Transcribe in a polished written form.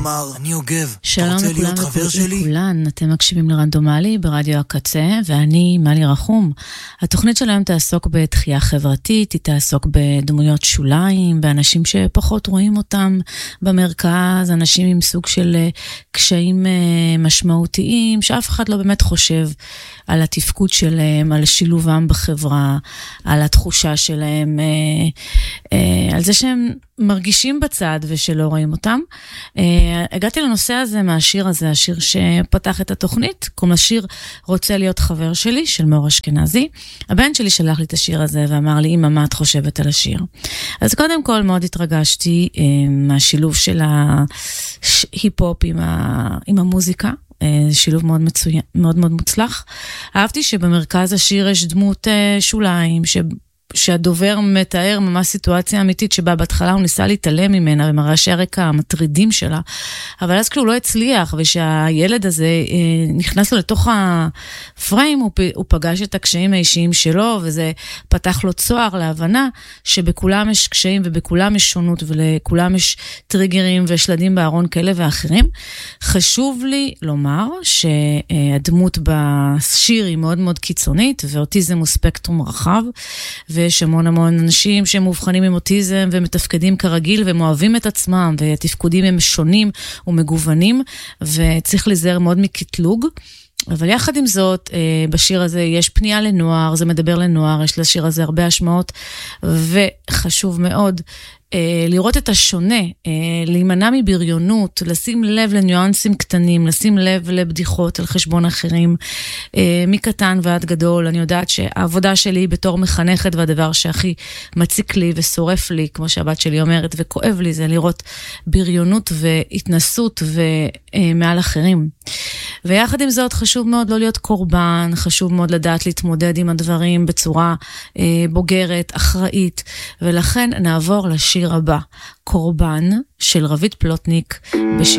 אני יוגב, שלום לכולם וכולן, אתם מקשיבים לרנדומלי ברדיו הקצה, ואני מלי רחום. התוכנית שלהם תעסוק בתחייה חברתית, היא תעסוק בדמויות שוליים, באנשים שפחות רואים אותם במרכז, אנשים עם סוג של קשיים משמעותיים, שאף אחד לא באמת חושב על התפקוד שלהם, על שילובם בחברה, על התחושה שלהם, על זה שהם מרגישים בצד ושלא רואים אותם. הגעתי לנושא הזה מהשיר הזה, השיר שפתח את התוכנית, כמו השיר רוצה להיות חבר שלי, של מאור אשכנזי. הבן שלי שלח לי את השיר הזה ואמר לי, אמא, מה את חושבת על השיר? אז קודם כל מאוד התרגשתי מהשילוב של ההיפ-הופ עם המוזיקה, שילוב מאוד מצוין, מאוד מאוד מוצלח. אהבתי שבמרכז השיר יש דמות שוליים, שהדובר מתאר ממש סיטואציה אמיתית שבה בהתחלה הוא ניסה להתעלם ממנה ומרעשי הרקע המטרידים שלה, אבל אז כשהוא לא הצליח ושהילד הזה נכנס לו לתוך הפריים, הוא פגש את הקשיים האישיים שלו, וזה פתח לו צוהר להבנה שבכולם יש קשיים ובכולם יש שונות ולכולם יש טריגרים ושלדים בארון כאלה ואחרים. חשוב לי לומר שהדמות בשיר היא מאוד מאוד קיצונית, ואוטיזם הוא ספקטרום רחב, ויש המון המון אנשים שהם מובחנים עם אוטיזם ומתפקדים כרגיל והם אוהבים את עצמם, והתפקודים הם שונים ומגוונים, וצריך להיזהר מאוד מקטלוג. אבל יחד עם זאת, בשיר הזה יש פנייה לנוער, זה מדבר לנוער, יש לשיר הזה הרבה השמעות, וחשוב מאוד לראות את השונה, להימנע מבריונות, לשים לב לניואנסים קטנים, לשים לב לבדיחות על חשבון אחרים, מקטן ועד גדול. אני יודעת שהעבודה שלי בתור מחנכת, והדבר שהכי מציק לי ושורף לי, כמו שהבת שלי אומרת, וכואב לי, זה לראות בריונות והתנסות ומעל אחרים. ויחד עם זאת חשוב מאוד לא להיות קורבן, חשוב מאוד לדעת להתמודד עם הדברים בצורה בוגרת, אחראית, ולכן נעבור לשיר הבא, קורבן של רבית פלוטניק בשיתוף.